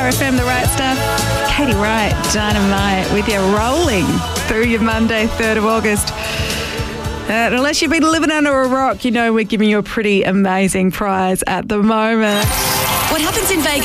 Star FM, the right stuff. Katie Wright, Dynamite, with you rolling through your Monday, 3rd of August. Unless you've been living under a rock, you know we're giving you a pretty amazing prize at the moment. What happens in Vegas